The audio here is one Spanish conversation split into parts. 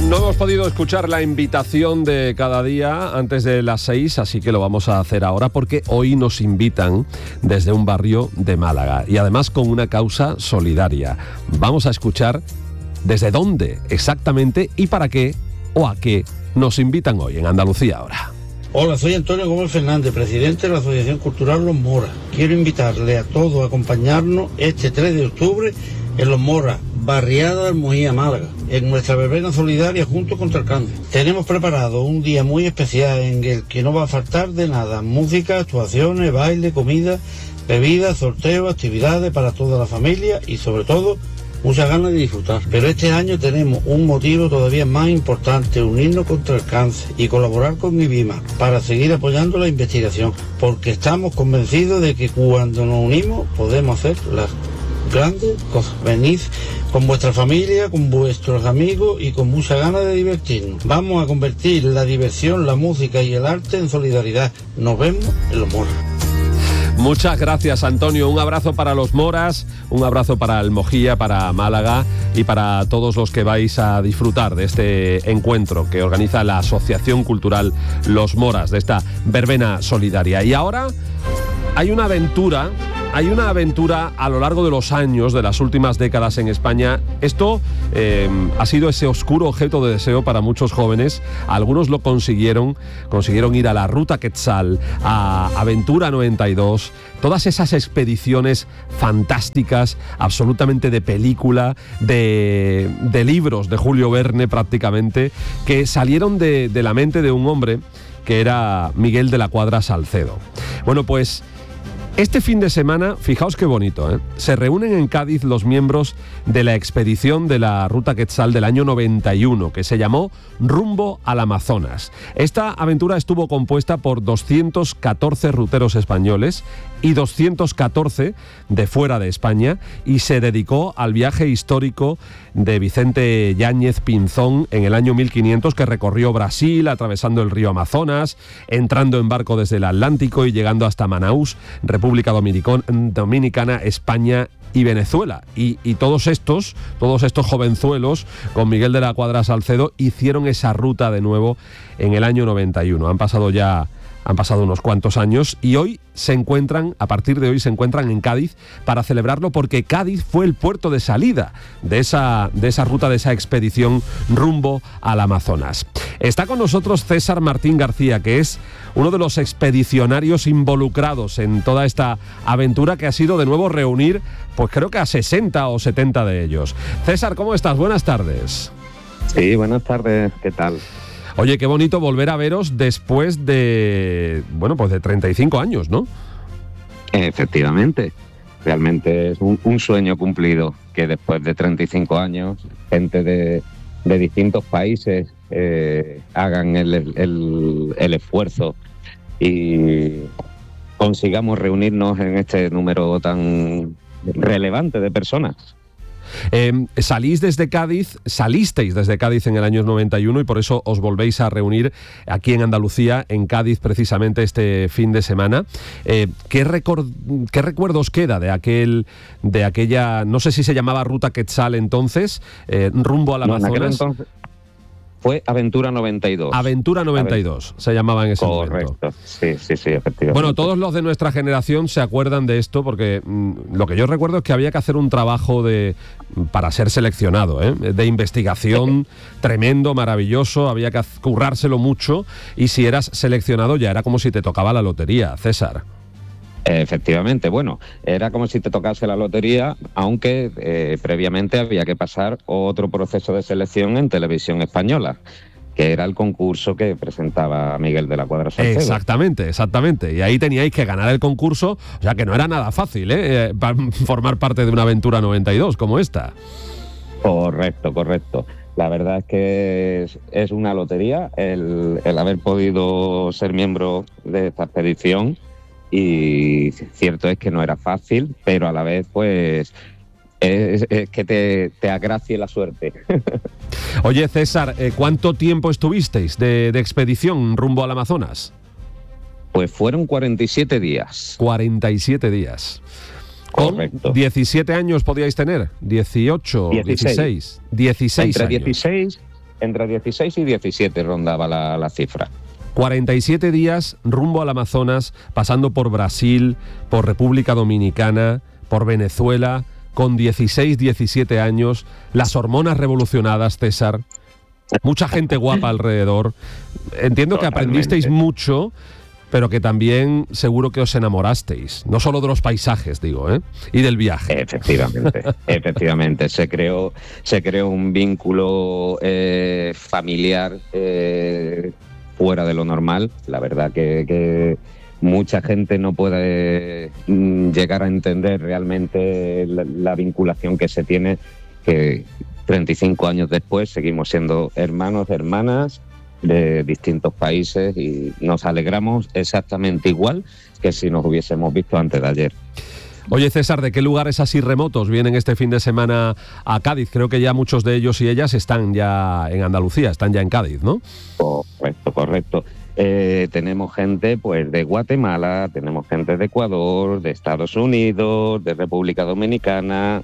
No hemos podido escuchar la invitación de cada día antes de las 6, así que lo vamos a hacer ahora porque hoy nos invitan desde un barrio de Málaga y además con una causa solidaria. Vamos a escuchar desde dónde exactamente y para qué o a qué nos invitan hoy en Andalucía Ahora. Hola, soy Antonio Gómez Fernández, presidente de la Asociación Cultural Los Moras. Quiero invitarle a todos a acompañarnos este 3 de octubre en Los Moras, barriada de Almoía, Málaga, en nuestra verbena solidaria junto contra el cáncer. Tenemos preparado un día muy especial en el que no va a faltar de nada: música, actuaciones, baile, comida, bebidas, sorteos, actividades para toda la familia y sobre todo muchas ganas de disfrutar. Pero este año tenemos un motivo todavía más importante: unirnos contra el cáncer y colaborar con IBIMA para seguir apoyando la investigación, porque estamos convencidos de que cuando nos unimos podemos hacer las grandes cosas. Venid con vuestra familia, con vuestros amigos y con mucha ganas de divertirnos. Vamos a convertir la diversión, la música y el arte en solidaridad. Nos vemos en Los Moras. Muchas gracias, Antonio. Un abrazo para Los Moras, un abrazo para Almojía, para Málaga y para todos los que vais a disfrutar de este encuentro que organiza la Asociación Cultural Los Moras, de esta verbena solidaria. Y ahora hay una aventura a lo largo de los años, de las últimas décadas en España. Esto ha sido ese oscuro objeto de deseo para muchos jóvenes. Algunos lo consiguieron ir a la Ruta Quetzal, a Aventura 92, todas esas expediciones fantásticas, absolutamente de película, de libros de Julio Verne prácticamente, que salieron de la mente de un hombre que era Miguel de la Cuadra Salcedo. Bueno, pues este fin de semana, fijaos qué bonito, se reúnen en Cádiz los miembros de la expedición de la Ruta Quetzal del año 91, que se llamó Rumbo al Amazonas. Esta aventura estuvo compuesta por 214 ruteros españoles y 214 de fuera de España, y se dedicó al viaje histórico de Vicente Yáñez Pinzón en el año 1500, que recorrió Brasil atravesando el río Amazonas, entrando en barco desde el Atlántico y llegando hasta Manaús, República Dominicana, España y Venezuela. Y todos estos jovenzuelos, con Miguel de la Cuadra Salcedo, hicieron esa ruta de nuevo en el año 91. Han pasado unos cuantos años y a partir de hoy se encuentran en Cádiz para celebrarlo, porque Cádiz fue el puerto de salida de esa ruta, de esa expedición rumbo al Amazonas. Está con nosotros César Martín García, que es uno de los expedicionarios involucrados en toda esta aventura, que ha sido de nuevo reunir, pues creo que a 60 o 70 de ellos. César, ¿cómo estás? Buenas tardes. Sí, buenas tardes. ¿Qué tal? Oye, qué bonito volver a veros después de 35 años, ¿no? Efectivamente. Realmente es un sueño cumplido, que después de 35 años, gente de distintos países hagan el esfuerzo y consigamos reunirnos en este número tan relevante de personas. Salisteis desde Cádiz en el año 91 y por eso os volvéis a reunir aquí en Andalucía, en Cádiz, precisamente este fin de semana. ¿Qué recuerdo os queda de aquella, no sé si se llamaba Ruta Quetzal entonces, rumbo al Amazonas? Fue Aventura 92. Aventura 92 se llamaba en ese momento. Correcto, sí, efectivamente. Bueno, todos los de nuestra generación se acuerdan de esto, porque lo que yo recuerdo es que había que hacer un trabajo para ser seleccionado, de investigación tremendo, maravilloso, había que currárselo mucho, y si eras seleccionado ya era como si te tocaba la lotería, César. Efectivamente, bueno, era como si te tocase la lotería, aunque previamente había que pasar otro proceso de selección en Televisión Española, que era el concurso que presentaba Miguel de la Cuadra Salcedo. Exactamente. Y ahí teníais que ganar el concurso, o sea que no era nada fácil, formar parte de una Aventura 92 como esta. Correcto. La verdad es que es una lotería el haber podido ser miembro de esta expedición. Y cierto es que no era fácil, pero a la vez pues es que te agracie la suerte. Oye, César, ¿cuánto tiempo estuvisteis de expedición rumbo al Amazonas? Pues fueron 47 días. 47 días. Correcto. 17 años podíais tener, 18, 16 Entre años. entre 16 y 17 rondaba la cifra. 47 días rumbo al Amazonas, pasando por Brasil, por República Dominicana, por Venezuela, con 16, 17 años, las hormonas revolucionadas, César, mucha gente guapa alrededor. Entiendo que aprendisteis mucho, pero que también seguro que os enamorasteis, no solo de los paisajes, digo, y del viaje. Efectivamente, se creó un vínculo familiar fuera de lo normal. La verdad que mucha gente no puede llegar a entender realmente la vinculación que se tiene, que 35 años después seguimos siendo hermanos, hermanas de distintos países y nos alegramos exactamente igual que si nos hubiésemos visto antes de ayer. Oye, César, ¿de qué lugares así remotos vienen este fin de semana a Cádiz? Creo que ya muchos de ellos y ellas están ya en Andalucía, están ya en Cádiz, ¿no? Correcto. Tenemos gente pues de Guatemala, tenemos gente de Ecuador, de Estados Unidos, de República Dominicana,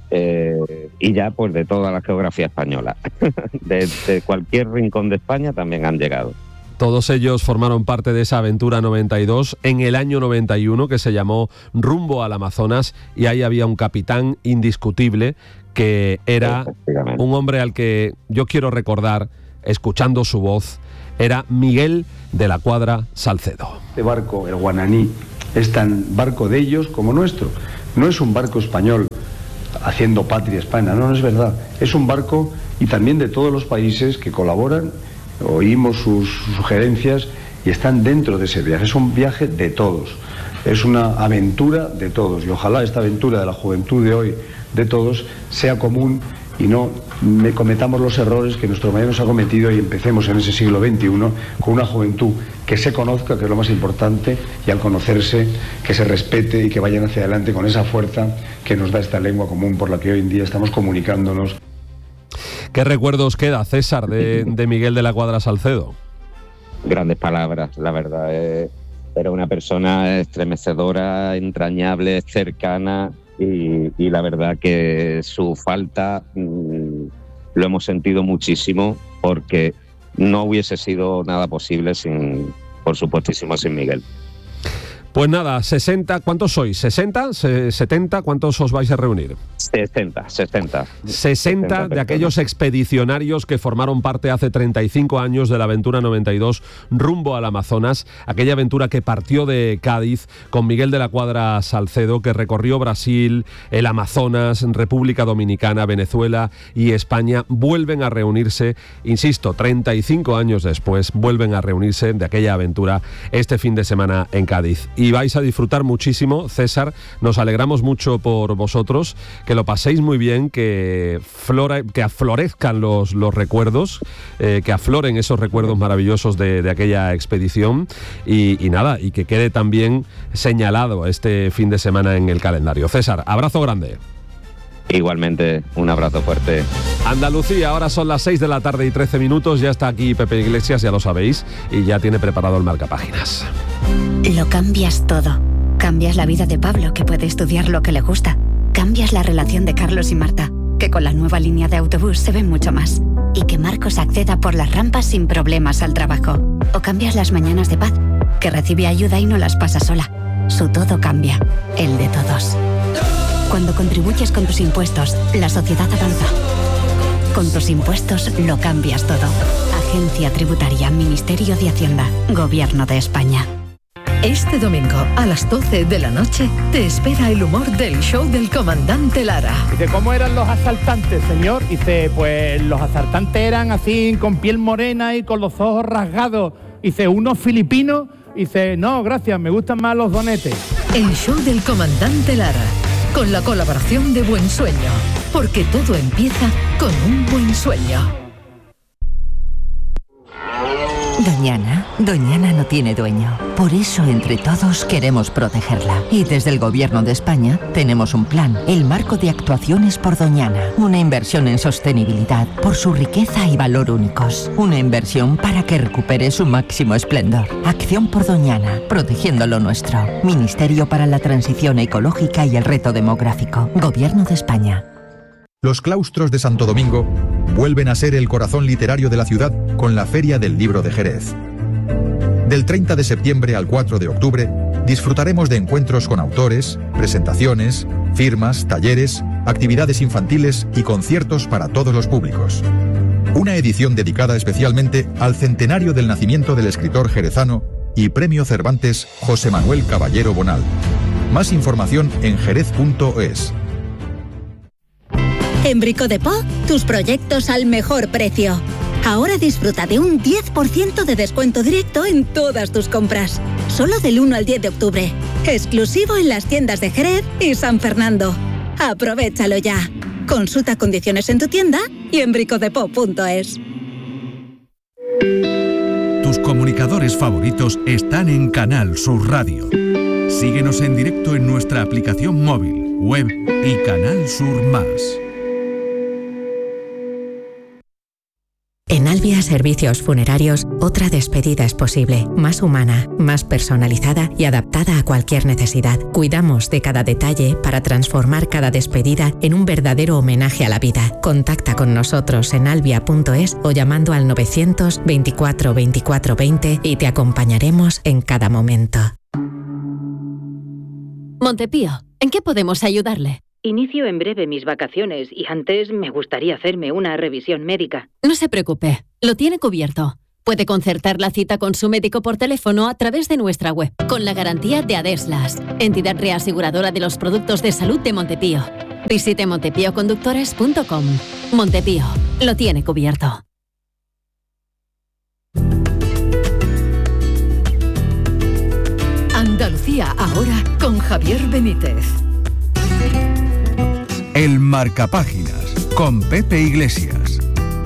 y ya pues de toda la geografía española. de cualquier rincón de España también han llegado. Todos ellos formaron parte de esa aventura 92 en el año 91, que se llamó Rumbo al Amazonas, y ahí había un capitán indiscutible que era un hombre al que yo quiero recordar, escuchando su voz, era Miguel de la Cuadra Salcedo. Este barco, el Guananí, es tan barco de ellos como nuestro. No es un barco español haciendo patria España, no es verdad. Es un barco y también de todos los países que colaboran. Oímos sus sugerencias y están dentro de ese viaje. Es un viaje de todos, es una aventura de todos, y ojalá esta aventura de la juventud de hoy, de todos, sea común y no cometamos los errores que nuestro mayor nos ha cometido y empecemos en ese siglo XXI con una juventud que se conozca, que es lo más importante, y al conocerse, que se respete y que vayan hacia adelante con esa fuerza que nos da esta lengua común por la que hoy en día estamos comunicándonos. ¿Qué recuerdos queda, César, de Miguel de la Cuadra Salcedo? Grandes palabras, la verdad. Era una persona estremecedora, entrañable, cercana, y la verdad que su falta lo hemos sentido muchísimo, porque no hubiese sido nada posible sin, por supuestísimo, sin Miguel. Pues nada, 60, ¿cuántos sois? ¿60? ¿70? ¿Cuántos os vais a reunir? 60 de aquellos expedicionarios que formaron parte hace 35 años de la aventura 92 rumbo al Amazonas, aquella aventura que partió de Cádiz con Miguel de la Cuadra Salcedo, que recorrió Brasil, el Amazonas, República Dominicana, Venezuela y España. Vuelven a reunirse, insisto, 35 años después, vuelven a reunirse de aquella aventura este fin de semana en Cádiz. Y vais a disfrutar muchísimo, César, nos alegramos mucho por vosotros, que lo paséis muy bien, que aflorezcan los recuerdos, que afloren esos recuerdos maravillosos de aquella expedición y nada, y que quede también señalado este fin de semana en el calendario. César, abrazo grande. Igualmente, un abrazo fuerte. Andalucía, ahora son las 6 de la tarde y 13 minutos, ya está aquí Pepe Iglesias, ya lo sabéis, y ya tiene preparado el marcapáginas. Lo cambias todo. Cambias la vida de Pablo, que puede estudiar lo que le gusta. Cambias la relación de Carlos y Marta, que con la nueva línea de autobús se ven mucho más. Y que Marcos acceda por las rampas sin problemas al trabajo. O cambias las mañanas de Paz, que recibe ayuda y no las pasa sola. Su todo cambia, el de todos. Cuando contribuyes con tus impuestos, la sociedad avanza. Con tus impuestos lo cambias todo. Agencia Tributaria, Ministerio de Hacienda, Gobierno de España. Este domingo a las 12 de la noche te espera el humor del show del comandante Lara. Dice, ¿cómo eran los asaltantes, señor? Dice, pues los asaltantes eran así, con piel morena y con los ojos rasgados. Dice, ¿unos filipinos? Dice, no, gracias, me gustan más los donetes. El show del comandante Lara, con la colaboración de Buen Sueño, porque todo empieza con un buen sueño. Doñana no tiene dueño. Por eso, entre todos, queremos protegerla. Y desde el Gobierno de España tenemos un plan, el Marco de Actuaciones por Doñana. Una inversión en sostenibilidad por su riqueza y valor únicos. Una inversión para que recupere su máximo esplendor. Acción por Doñana, protegiendo lo nuestro. Ministerio para la Transición Ecológica y el Reto Demográfico. Gobierno de España. Los claustros de Santo Domingo vuelven a ser el corazón literario de la ciudad con la Feria del Libro de Jerez. Del 30 de septiembre al 4 de octubre disfrutaremos de encuentros con autores, presentaciones, firmas, talleres, actividades infantiles y conciertos para todos los públicos. Una edición dedicada especialmente al centenario del nacimiento del escritor jerezano y Premio Cervantes José Manuel Caballero Bonal. Más información en jerez.es. En Brico Dépôt, tus proyectos al mejor precio. Ahora disfruta de un 10% de descuento directo en todas tus compras. Solo del 1 al 10 de octubre. Exclusivo en las tiendas de Jerez y San Fernando. Aprovechalo ya. Consulta condiciones en tu tienda y en bricodepot.es. Tus comunicadores favoritos están en Canal Sur Radio. Síguenos en directo en nuestra aplicación móvil, web y Canal Sur Más. En Albia Servicios Funerarios, otra despedida es posible, más humana, más personalizada y adaptada a cualquier necesidad. Cuidamos de cada detalle para transformar cada despedida en un verdadero homenaje a la vida. Contacta con nosotros en albia.es o llamando al 924 24 20 y te acompañaremos en cada momento. Montepío, ¿en qué podemos ayudarle? Inicio en breve mis vacaciones y antes me gustaría hacerme una revisión médica. No se preocupe, lo tiene cubierto. Puede concertar la cita con su médico por teléfono a través de nuestra web, con la garantía de Adeslas, entidad reaseguradora de los productos de salud de Montepío. Visite montepioconductores.com. Montepío, lo tiene cubierto. Andalucía ahora con Javier Benítez. El Marcapáginas, con Pepe Iglesias.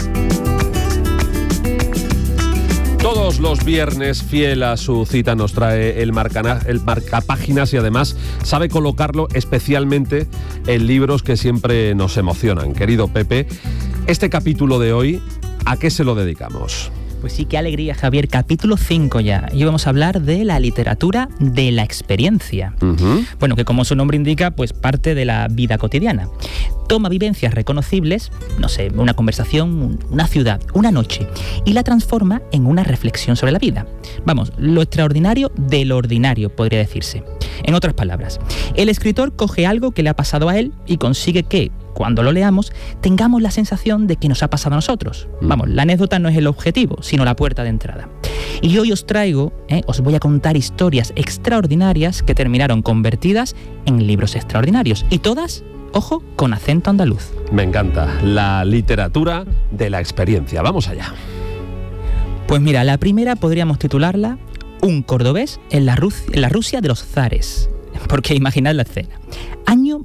Todos los viernes, fiel a su cita, nos trae el Marcapáginas y además sabe colocarlo especialmente en libros que siempre nos emocionan. Querido Pepe, este capítulo de hoy, ¿a qué se lo dedicamos? Pues sí, qué alegría, Javier. Capítulo 5 ya. Y vamos a hablar de la literatura de la experiencia. Bueno, que como su nombre indica, pues parte de la vida cotidiana. Toma vivencias reconocibles, no sé, una conversación, una ciudad, una noche, y la transforma en una reflexión sobre la vida. Vamos, lo extraordinario de lo ordinario, podría decirse. En otras palabras, el escritor coge algo que le ha pasado a él y consigue que, cuando lo leamos, tengamos la sensación de que nos ha pasado a nosotros. Vamos, la anécdota no es el objetivo, sino la puerta de entrada. Y hoy os voy a contar historias extraordinarias que terminaron convertidas en libros extraordinarios. Y todas, ojo, con acento andaluz. Me encanta, la literatura de la experiencia. Vamos allá. Pues mira, la primera podríamos titularla Un cordobés en la Rusia de los zares. Porque imaginad la escena. Año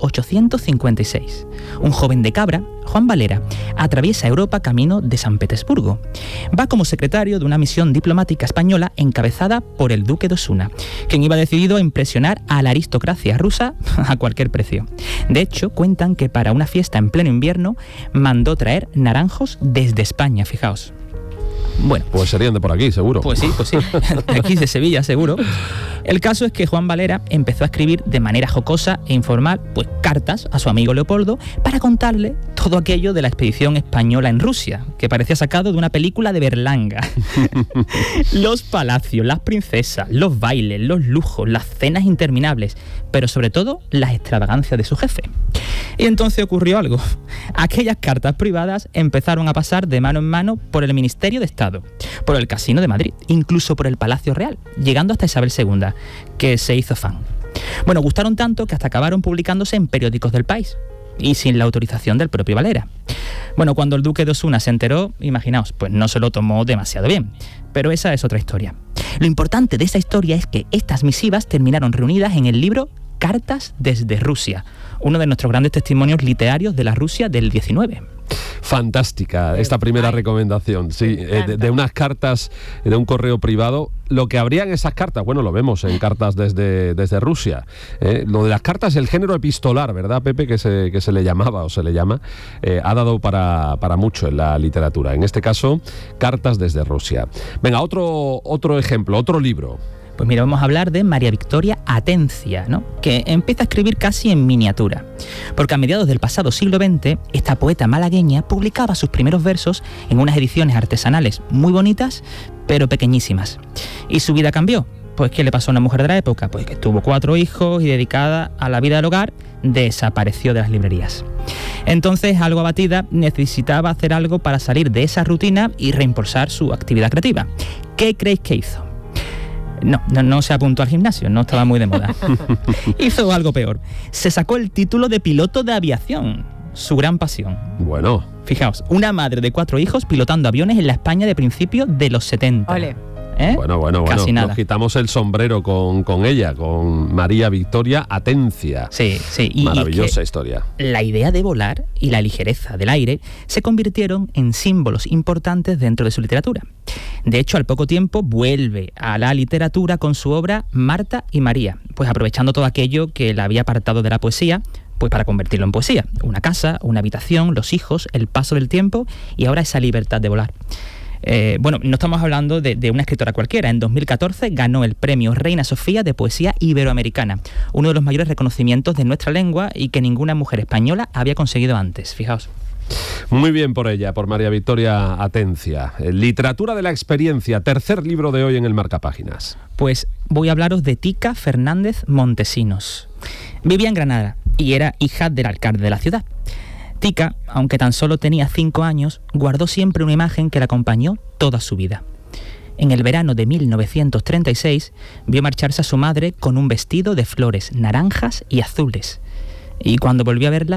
1856. Un joven de Cabra, Juan Valera, atraviesa Europa camino de San Petersburgo. Va como secretario de una misión diplomática española encabezada por el duque de Osuna, quien iba decidido a impresionar a la aristocracia rusa a cualquier precio. De hecho, cuentan que para una fiesta en pleno invierno mandó traer naranjos desde España, fijaos. Bueno, pues serían de por aquí, seguro. Pues sí, de aquí de Sevilla, seguro. El caso es que Juan Valera empezó a escribir de manera jocosa e informal, pues cartas a su amigo Leopoldo para contarle todo aquello de la expedición española en Rusia, que parecía sacado de una película de Berlanga. Los palacios, las princesas, los bailes, los lujos, las cenas interminables, pero sobre todo las extravagancias de su jefe. Y entonces ocurrió algo. Aquellas cartas privadas empezaron a pasar de mano en mano por el Ministerio de Estado, por el Casino de Madrid, incluso por el Palacio Real, llegando hasta Isabel II, que se hizo fan. Bueno, gustaron tanto que hasta acabaron publicándose en periódicos del país, y sin la autorización del propio Valera. Bueno, cuando el duque de Osuna se enteró, imaginaos, pues no se lo tomó demasiado bien. Pero esa es otra historia. Lo importante de esta historia es que estas misivas terminaron reunidas en el libro Cartas desde Rusia, uno de nuestros grandes testimonios literarios de la Rusia del 19. Fantástica esta primera recomendación, sí, de unas cartas, de un correo privado. Lo que habría en esas cartas, bueno, lo vemos en cartas desde Rusia. Lo de las cartas, el género epistolar, ¿verdad, Pepe? Que se le llamaba o se le llama, ha dado para mucho en la literatura. En este caso, cartas desde Rusia. Venga, otro ejemplo, otro libro. Pues mira, vamos a hablar de María Victoria Atencia, ¿no? Que empieza a escribir casi en miniatura. Porque a mediados del pasado siglo XX, esta poeta malagueña publicaba sus primeros versos en unas ediciones artesanales muy bonitas, pero pequeñísimas. Y su vida cambió. Pues ¿qué le pasó a una mujer de la época? Pues que tuvo 4 hijos y dedicada a la vida del hogar, desapareció de las librerías. Entonces, algo abatida, necesitaba hacer algo para salir de esa rutina y reimpulsar su actividad creativa. ¿Qué creéis que hizo? No se apuntó al gimnasio, no estaba muy de moda. Hizo algo peor. Se sacó el título de piloto de aviación, su gran pasión. Bueno. Fijaos, una madre de 4 hijos pilotando aviones en la España de principios de los 70. Ole. Bueno. Casi nada. Nos quitamos el sombrero con ella, con María Victoria Atencia. Sí. Maravillosa historia. La idea de volar y la ligereza del aire se convirtieron en símbolos importantes dentro de su literatura. De hecho, al poco tiempo vuelve a la literatura con su obra Marta y María, pues aprovechando todo aquello que la había apartado de la poesía, pues para convertirlo en poesía. Una casa, una habitación, los hijos, el paso del tiempo y ahora esa libertad de volar. No estamos hablando de una escritora cualquiera. En 2014 ganó el premio Reina Sofía de Poesía Iberoamericana, uno de los mayores reconocimientos de nuestra lengua y que ninguna mujer española había conseguido antes. Fijaos. Muy bien por ella, por María Victoria Atencia. Literatura de la experiencia, tercer libro de hoy en el Marcapáginas. Pues voy a hablaros de Tica Fernández Montesinos. Vivía en Granada y era hija del alcalde de la ciudad. Tica, aunque tan solo tenía 5 años, guardó siempre una imagen que la acompañó toda su vida. En el verano de 1936 vio marcharse a su madre con un vestido de flores naranjas y azules. Y cuando volvió a verla,